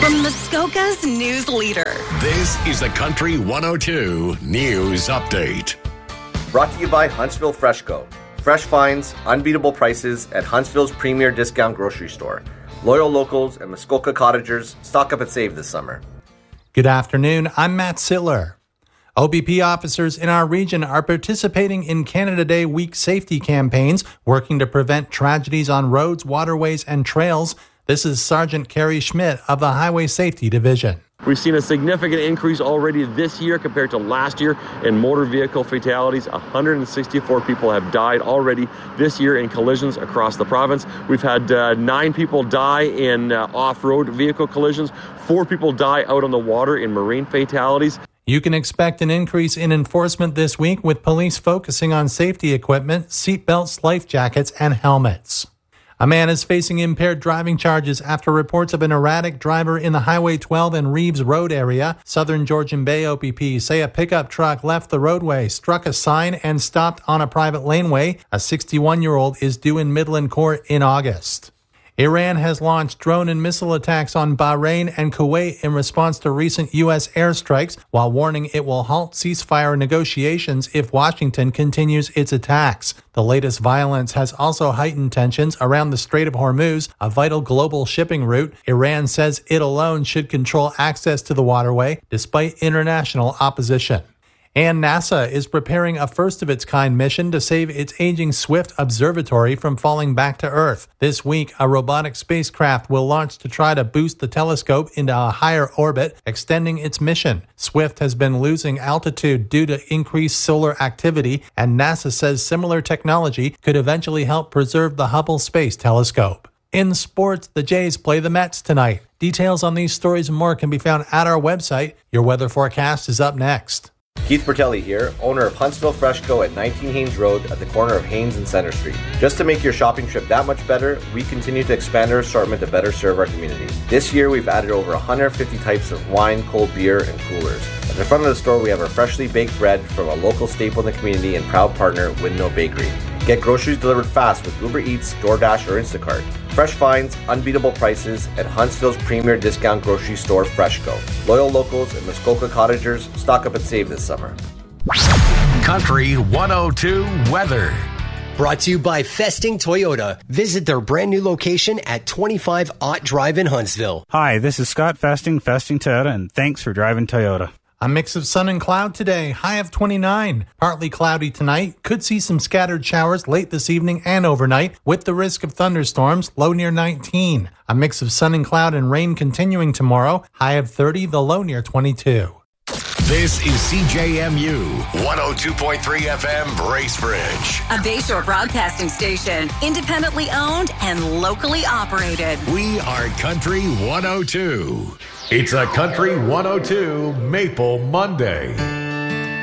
From Muskoka's news leader. This is the Country 102 News Update. Brought to you by Huntsville Freshco. Fresh finds, unbeatable prices at Huntsville's premier discount grocery store. Loyal locals and Muskoka cottagers stock up and save this summer. Good afternoon. I'm Matt Sittler. OBP officers in our region are participating in Canada Day week safety campaigns, working to prevent tragedies on roads, waterways, and trails. This is Sergeant Carrie Schmidt of the Highway Safety Division. We've seen a significant increase already this year compared to last year in motor vehicle fatalities. 164 people have died already this year in collisions across the province. We've had 9 people die in off-road vehicle collisions, 4 people die out on the water in marine fatalities. You can expect an increase in enforcement this week with police focusing on safety equipment, seatbelts, life jackets, and helmets. A man is facing impaired driving charges after reports of an erratic driver in the Highway 12 and Reeves Road area. Southern Georgian Bay OPP say a pickup truck left the roadway, struck a sign, and stopped on a private laneway. A 61-year-old is due in Midland Court in August. Iran has launched drone and missile attacks on Bahrain and Kuwait in response to recent U.S. airstrikes, while warning it will halt ceasefire negotiations if Washington continues its attacks. The latest violence has also heightened tensions around the Strait of Hormuz, a vital global shipping route. Iran says it alone should control access to the waterway, despite international opposition. And NASA is preparing a first-of-its-kind mission to save its aging Swift observatory from falling back to Earth. This week, a robotic spacecraft will launch to try to boost the telescope into a higher orbit, extending its mission. Swift has been losing altitude due to increased solar activity, and NASA says similar technology could eventually help preserve the Hubble Space Telescope. In sports, the Jays play the Mets tonight. Details on these stories and more can be found at our website. Your weather forecast is up next. Keith Bertelli here, owner of Huntsville Freshco at 19 Haynes Road at the corner of Haynes and Center Street. Just to make your shopping trip that much better, we continue to expand our assortment to better serve our community. This year, we've added over 150 types of wine, cold beer, and coolers. At the front of the store, we have our freshly baked bread from a local staple in the community and proud partner, Windmill Bakery. Get groceries delivered fast with Uber Eats, DoorDash, or Instacart. Fresh finds, unbeatable prices at Huntsville's premier discount grocery store, Freshco. Loyal locals and Muskoka cottagers stock up and save this summer. Country 102 weather. Brought to you by Festing Toyota. Visit their brand new location at 25 Ott Drive in Huntsville. Hi, this is Scott Festing Toyota, and thanks for driving Toyota. A mix of sun and cloud today, high of 29. Partly cloudy tonight. Could see some scattered showers late this evening and overnight with the risk of thunderstorms, low near 19. A mix of sun and cloud and rain continuing tomorrow, high of 30, the low near 22. This is CJMU 102.3 FM Bracebridge. A Bayshore broadcasting station, independently owned and locally operated. We are Country 102. It's a Country 102 Maple Monday.